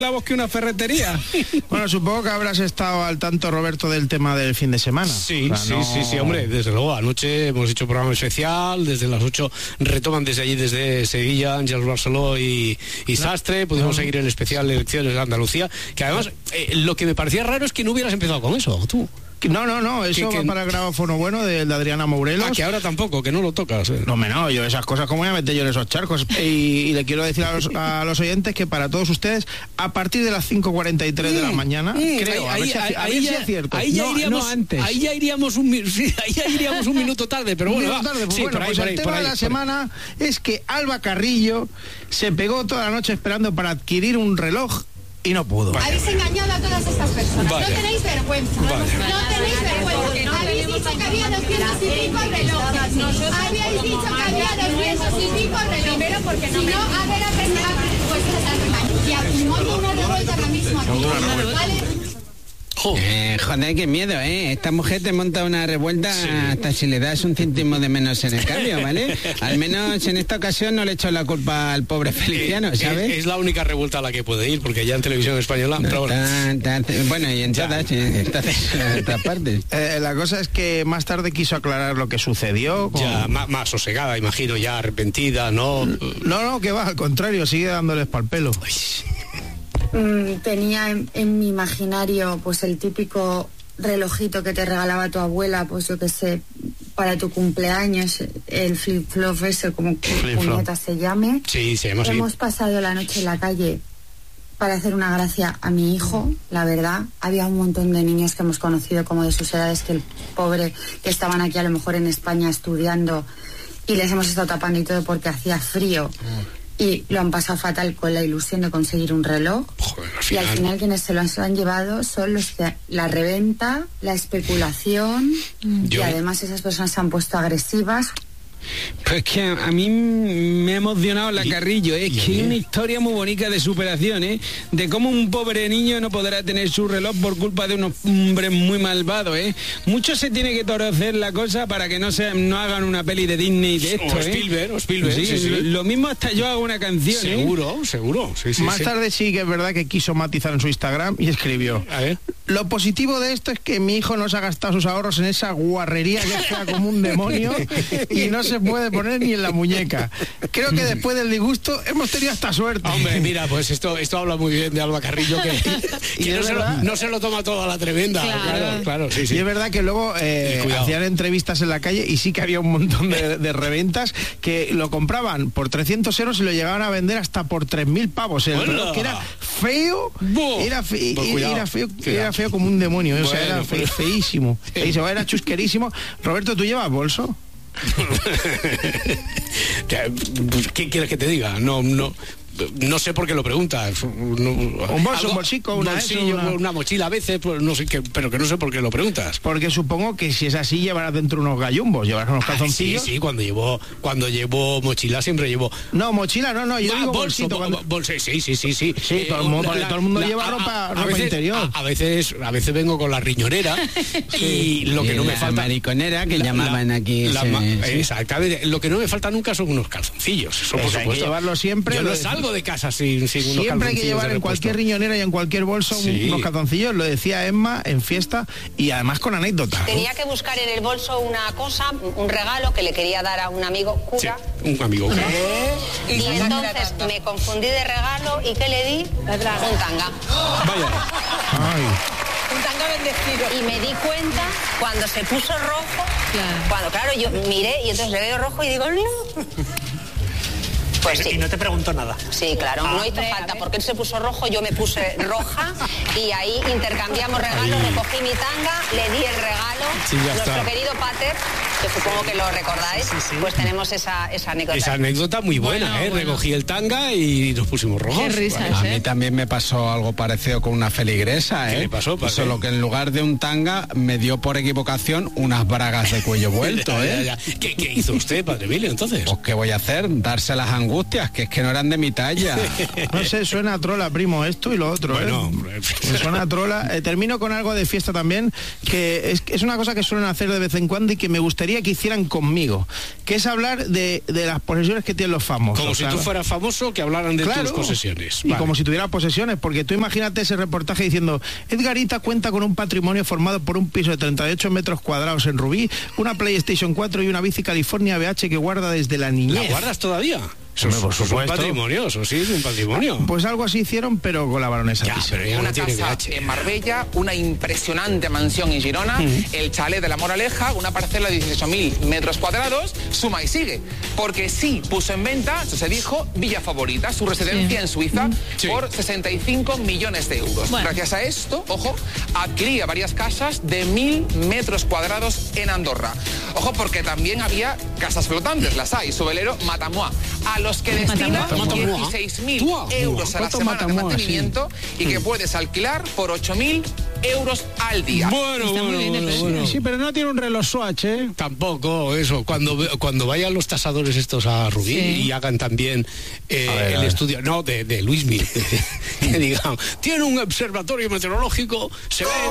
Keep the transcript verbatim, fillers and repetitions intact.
que una ferretería. Bueno, supongo que habrás estado al tanto, Roberto, del tema del fin de semana. Sí, o sea, sí, no... sí, sí, hombre, desde luego, anoche hemos hecho programa especial, desde las ocho retoman desde allí, desde Sevilla, Ángel Barceló y, y Sastre, pudimos seguir el especial de elecciones de Andalucía, que además, eh, lo que me parecía raro es que no hubieras empezado con eso, tú. No, no, no, eso que, va que... para el grabófono bueno de, de Adriana Mourelos. Ah, que ahora tampoco, que no lo tocas. Eh. No, me no, yo esas cosas, ¿cómo voy a meter yo en esos charcos? Y, y le quiero decir a los, a los oyentes que para todos ustedes, a partir de las cinco cuarenta y tres mm, de la mañana, mm, creo, ahí, a ver si, ahí, a ahí ver ya, si es cierto. Ahí ya, no, iríamos, no antes. Ahí ya iríamos un, sí, ahí ya iríamos un minuto tarde, pero bueno, va. Tarde, pues sí, bueno, por ahí, pues por el ahí, tema por ahí, de la por semana ahí. Es que Alba Carrillo se pegó toda la noche esperando para adquirir un reloj y no pudo. Vaya. Habéis engañado a todas estas personas. Vaya. No tenéis vergüenza. Vaya. No tenéis vergüenza. No habéis dicho que había doscientos y pico relojes. Habíais dicho que había doscientos y pico relojes. Primero porque no. Si no, a ver, a ver, pues y a monto una revuelta ahora mismo aquí. ¿Vale? Eh, joder, qué miedo, ¿eh? Esta mujer te monta una revuelta sí. hasta si le das un céntimo de menos en el cambio, ¿vale? Al menos en esta ocasión no le echo la culpa al pobre Feliciano, ¿sabes? Es, es la única revuelta a la que puede ir, porque ya en televisión española... No, pero bueno. Tan, tan, bueno, y en todas, en otras partes. Eh, la cosa es que más tarde quiso aclarar lo que sucedió. Con... Ya, más, más sosegada, imagino, ya arrepentida, ¿no? No, no, que va, al contrario, sigue dándoles pa'l pelo. Uy. Mm, tenía en, en mi imaginario pues el típico relojito que te regalaba tu abuela, pues yo que sé, para tu cumpleaños, el flip-flop ese, como que puñeta se llame. Sí, se llama así. Hemos pasado la noche en la calle para hacer una gracia a mi hijo, la verdad. Había un montón de niños que hemos conocido como de sus edades, que el pobre, que estaban aquí a lo mejor en España estudiando, y les hemos estado tapando y todo porque hacía frío. Mm. Y lo han pasado fatal con la ilusión de conseguir un reloj. Joder, al y al final quienes se lo han, se lo han llevado son los que la reventa, la especulación. Yo... Y además esas personas se han puesto agresivas. Pues que a mí me ha emocionado la Carrillo, ¿eh? Es que hay una historia muy bonita de superación, ¿eh? De cómo un pobre niño no podrá tener su reloj por culpa de unos hombres muy malvados, ¿eh? Mucho se tiene que torcer la cosa para que no se no hagan una peli de Disney de esto, o ¿eh? Spielberg, o Spielberg, sí, sí, sí. Lo, lo mismo hasta yo hago una canción, seguro, ¿eh? Seguro, sí, sí. Más sí. tarde sí que es verdad que quiso matizar en su Instagram y escribió: a ver. Lo positivo de esto es que mi hijo no se ha gastado sus ahorros en esa guarrería que sea como un demonio y no se puede poner ni en la muñeca. Creo que después del disgusto hemos tenido hasta suerte. Hombre, mira, pues esto esto habla muy bien de Alba Carrillo, que, que y no, se lo, no se lo toma todo a la tremenda. Claro, claro, claro sí, sí. Y es verdad que luego eh, hacían entrevistas en la calle y sí que había un montón de, de reventas que lo compraban por trescientos euros y lo llegaban a vender hasta por tres mil pavos. El reloj, que era feo, era, fe, era, feo era feo como un demonio, bueno, o sea, era fe, feísimo, feísimo, era chusquerísimo. Roberto, ¿tú llevas bolso? ¿Qué quieres que te diga? No, no. No sé por qué lo preguntas. No, un bolso, un bolsico, una, bolsillo, eso, una... una mochila a veces, pues no sé qué, pero que no sé por qué lo preguntas. Porque supongo que si es así llevarás dentro unos gallumbos, llevarás unos calzoncillos. Ay, sí, sí, cuando llevo cuando llevo mochila siempre llevo. No, mochila, no, no, yo ah, digo bolso, bolsito. Cuando... bolso, sí, sí, sí, sí. Sí, eh, todo el mundo, la, todo el mundo la, lleva la, ropa, a, ropa a veces, interior. A, a veces, a veces vengo con la riñonera sí. y lo que y no me la falta. mariconera que la, llamaban la, aquí. La, ese, sí. Exactamente. Lo que no me falta nunca son unos calzoncillos. Eso, por pues supuesto. Hay que llevarlo siempre. Yo no salgo de casa sin. Siempre hay que llevar en cualquier riñonera y en cualquier bolso sí. unos calzoncillos, lo decía Emma en fiesta y además con anécdota. Tenía que buscar en el bolso una cosa, un regalo que le quería dar a un amigo cura. Sí, un amigo cura. ¿Eh? Y entonces me confundí de regalo y ¿qué le di? Un tanga. Vaya. Ay. Un tanga bendecido. Y me di cuenta cuando se puso rojo, claro. cuando claro yo miré y entonces le veo rojo y digo no. Pues sí. Y no te preguntó nada. Sí, claro, ah, no hizo falta, porque él se puso rojo, yo me puse roja y ahí intercambiamos regalos, ahí. Recogí mi tanga, le di el regalo, sí, nuestro está. querido Pater, que supongo que lo recordáis, sí, sí. pues tenemos esa, esa anécdota. Esa anécdota muy buena, bueno, ¿eh? Bueno. Recogí el tanga y nos pusimos rojos. Qué risas, bueno, ¿eh? A mí también me pasó algo parecido con una feligresa, ¿eh? ¿Qué le pasó? Solo que en lugar de un tanga me dio por equivocación unas bragas de cuello vuelto, ya, ¿eh? Ya, ya. ¿Qué, ¿Qué hizo usted, Padre Emilio, entonces? Pues ¿qué voy a hacer? Dárselas a angustias, que es que no eran de mi talla. No sé, suena a trola, primo, esto y lo otro. Bueno, ¿eh? Suena a trola. Eh, termino con algo de fiesta también, que es, es una cosa que suelen hacer de vez en cuando y que me gustaría que hicieran conmigo, que es hablar de, de las posesiones que tienen los famosos. Como si claro. tú fueras famoso, que hablaran de claro, tus posesiones. Y vale. Como si tuviera posesiones, porque tú imagínate ese reportaje diciendo: Edgarita cuenta con un patrimonio formado por un piso de treinta y ocho metros cuadrados en Rubí, una PlayStation cuatro y una bici California B H que guarda desde la niñez. ¿La guardas todavía? Eso Hombre, por es un patrimonio, eso sí es un patrimonio. Pues algo así hicieron, pero con la baronesa. Ya, pero ya una no tiene casa V H. en Marbella, una impresionante mansión en Girona, uh-huh. el chalet de la Moraleja, una parcela de dieciocho mil metros cuadrados, suma y sigue. Porque sí puso en venta, eso se dijo, Villa Favorita, su residencia sí. en Suiza, sí. por sesenta y cinco millones de euros. Bueno. Gracias a esto, ojo, adquiría varias casas de mil metros cuadrados en Andorra. Ojo, porque también había casas flotantes, las hay, su velero Matamua, a los que destina dieciséis mil euros a la semana de mantenimiento sí. y que puedes alquilar por ocho mil euros al día. Bueno, Está bueno, bien, bueno, bueno. Sí, pero no tiene un reloj Swatch, ¿eh? Tampoco, eso. Cuando cuando vayan los tasadores estos a Rubí sí. y hagan también eh, ver, el estudio, no, de, de Luismi, que digan, tiene un observatorio meteorológico, se ve